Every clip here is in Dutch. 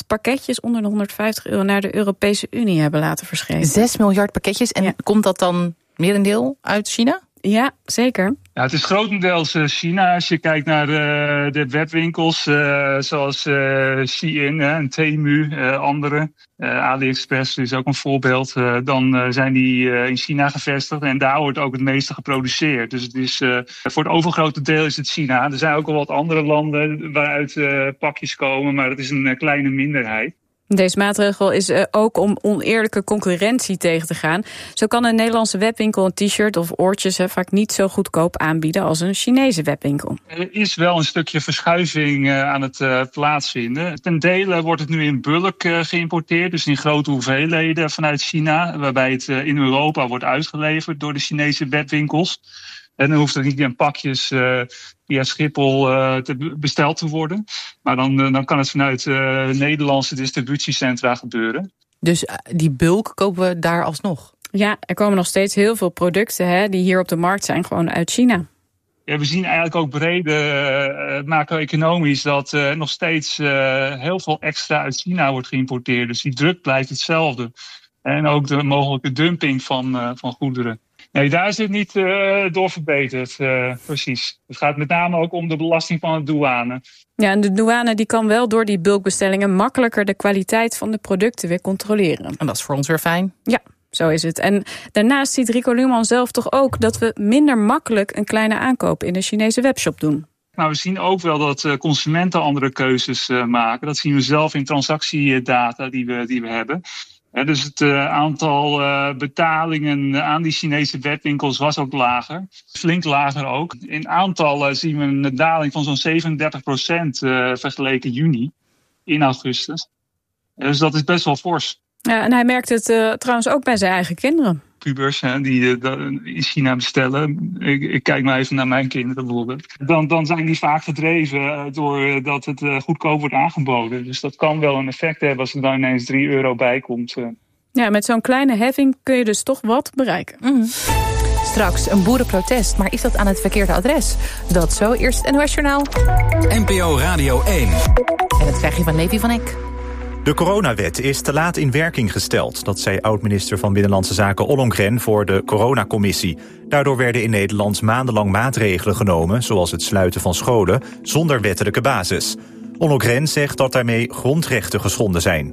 pakketjes onder de €150 naar de Europese Unie hebben laten verschepen. 6 miljard pakketjes. En komt dat dan merendeel uit China? Ja, zeker. Ja, het is grotendeels China. Als je kijkt naar de webwinkels zoals Shein en Temu, andere. AliExpress is ook een voorbeeld. Dan zijn die in China gevestigd en daar wordt ook het meeste geproduceerd. Dus het is, voor het overgrote deel is het China. Er zijn ook al wat andere landen waaruit pakjes komen, maar dat is een kleine minderheid. Deze maatregel is ook om oneerlijke concurrentie tegen te gaan. Zo kan een Nederlandse webwinkel een t-shirt of oortjes vaak niet zo goedkoop aanbieden als een Chinese webwinkel. Er is wel een stukje verschuiving aan het plaatsvinden. Ten dele wordt het nu in bulk geïmporteerd, dus in grote hoeveelheden vanuit China, waarbij het in Europa wordt uitgeleverd door de Chinese webwinkels. En dan hoeft het niet in pakjes via Schiphol besteld te worden. Maar dan kan het vanuit Nederlandse distributiecentra gebeuren. Dus die bulk kopen we daar alsnog? Ja, er komen nog steeds heel veel producten die hier op de markt zijn, gewoon uit China. Ja, we zien eigenlijk ook brede macro-economisch dat nog steeds heel veel extra uit China wordt geïmporteerd. Dus die druk blijft hetzelfde. En ook de mogelijke dumping van goederen. Nee, daar is het niet door verbeterd, precies. Het gaat met name ook om de belasting van de douane. Ja, en de douane die kan wel door die bulkbestellingen makkelijker de kwaliteit van de producten weer controleren. En dat is voor ons weer fijn. Ja, zo is het. En daarnaast ziet Rico Luhmann zelf toch ook dat we minder makkelijk een kleine aankoop in een Chinese webshop doen. Maar we zien ook wel dat consumenten andere keuzes maken. Dat zien we zelf in transactiedata die we hebben. Dus het aantal betalingen aan die Chinese webwinkels was ook lager. Flink lager ook. In aantallen zien we een daling van zo'n 37% vergeleken juni in augustus. Dus dat is best wel fors. Ja, en hij merkt het trouwens ook bij zijn eigen kinderen. Pubers die in China bestellen. Ik kijk maar even naar mijn kinderen bijvoorbeeld. Dan zijn die vaak gedreven doordat het goedkoop wordt aangeboden. Dus dat kan wel een effect hebben als er dan ineens €3 bij komt. Ja, met zo'n kleine heffing kun je dus toch wat bereiken. Straks een boerenprotest, maar is dat aan het verkeerde adres? Dat zo, eerst het NOS Journaal. NPO Radio 1. En dat krijg je van Levi van Eck. De coronawet is te laat in werking gesteld. Dat zei oud-minister van Binnenlandse Zaken Ollongren voor de coronacommissie. Daardoor werden in Nederland maandenlang maatregelen genomen, zoals het sluiten van scholen, zonder wettelijke basis. Ollongren zegt dat daarmee grondrechten geschonden zijn.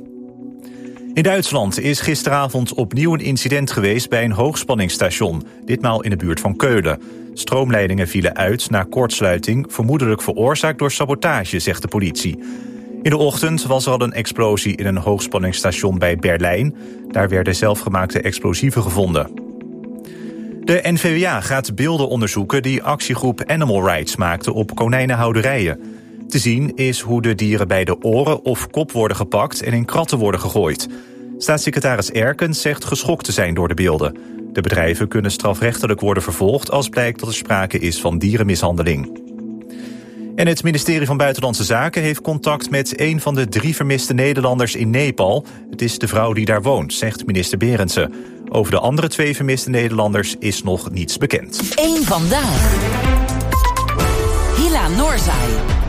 In Duitsland is gisteravond opnieuw een incident geweest bij een hoogspanningsstation, ditmaal in de buurt van Keulen. Stroomleidingen vielen uit na kortsluiting, vermoedelijk veroorzaakt door sabotage, zegt de politie. In de ochtend was er al een explosie in een hoogspanningsstation bij Berlijn. Daar werden zelfgemaakte explosieven gevonden. De NVWA gaat beelden onderzoeken die actiegroep Animal Rights maakte op konijnenhouderijen. Te zien is hoe de dieren bij de oren of kop worden gepakt en in kratten worden gegooid. Staatssecretaris Erkens zegt geschokt te zijn door de beelden. De bedrijven kunnen strafrechtelijk worden vervolgd als blijkt dat er sprake is van dierenmishandeling. En het ministerie van Buitenlandse Zaken heeft contact met een van de 3 vermiste Nederlanders in Nepal. Het is de vrouw die daar woont, zegt minister Berendsen. Over de andere 2 vermiste Nederlanders is nog niets bekend. Eén vandaag. Hila Noorzaai.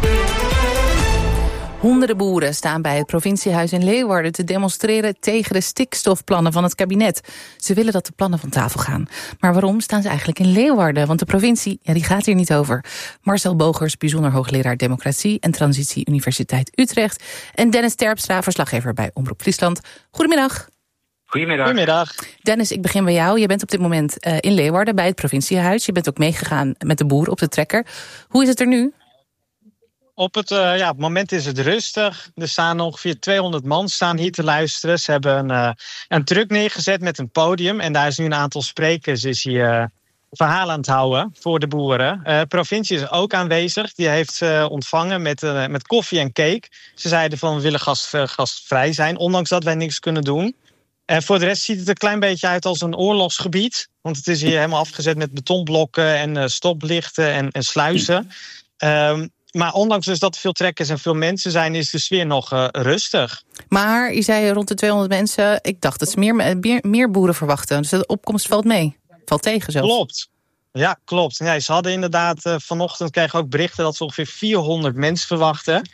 Honderden boeren staan bij het provinciehuis in Leeuwarden te demonstreren tegen de stikstofplannen van het kabinet. Ze willen dat de plannen van tafel gaan. Maar waarom staan ze eigenlijk in Leeuwarden? Want de provincie, die gaat hier niet over. Marcel Bogers, bijzonder hoogleraar Democratie en Transitie Universiteit Utrecht. En Dennis Terpstra, verslaggever bij Omroep Friesland. Goedemiddag. Goedemiddag. Dennis, ik begin bij jou. Je bent op dit moment in Leeuwarden bij het provinciehuis. Je bent ook meegegaan met de boeren op de trekker. Hoe is het er nu? Op het moment is het rustig. Er staan ongeveer 200 man staan hier te luisteren. Ze hebben een truck neergezet met een podium. En daar is nu een aantal sprekers hier verhalen aan het houden voor de boeren. De provincie is ook aanwezig. Die heeft ontvangen met koffie en cake. Ze zeiden van we willen gastvrij zijn, ondanks dat wij niks kunnen doen. En voor de rest ziet het een klein beetje uit als een oorlogsgebied. Want het is hier helemaal afgezet met betonblokken en stoplichten en sluizen. Maar ondanks dus dat er veel trekkers en veel mensen zijn, is de sfeer nog rustig. Maar je zei rond de 200 mensen. Ik dacht dat ze meer boeren verwachten. Dus de opkomst valt mee. Valt tegen zelfs. Klopt. Ja, klopt. Ja, ze hadden inderdaad vanochtend kregen ook berichten dat ze ongeveer 400 mensen verwachten.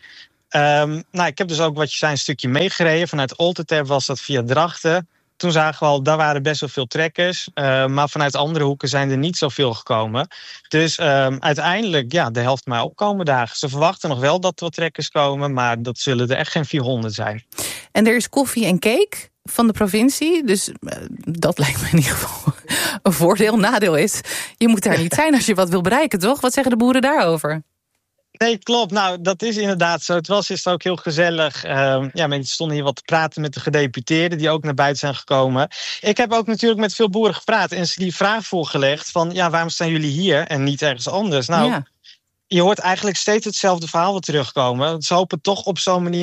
Ik heb dus ook wat je zei een stukje meegereden. Vanuit Oltertep was dat via Drachten. Toen zagen we al, daar waren best wel veel trekkers. Maar vanuit andere hoeken zijn er niet zoveel gekomen. Dus uiteindelijk, de helft maar opkomen dagen. Ze verwachten nog wel dat er wat trekkers komen, maar dat zullen er echt geen 400 zijn. En er is koffie en cake van de provincie. Dus dat lijkt me in ieder geval een voordeel. Nadeel is, je moet daar niet zijn als je wat wil bereiken, toch? Wat zeggen de boeren daarover? Nee, klopt. Nou, dat is inderdaad zo. Het was eerst ook heel gezellig. Mensen stonden hier wat te praten met de gedeputeerden die ook naar buiten zijn gekomen. Ik heb ook natuurlijk met veel boeren gepraat en ze die vraag voorgelegd van, waarom staan jullie hier en niet ergens anders? Nou, je hoort eigenlijk steeds hetzelfde verhaal weer terugkomen. Ze hopen toch op zo'n manier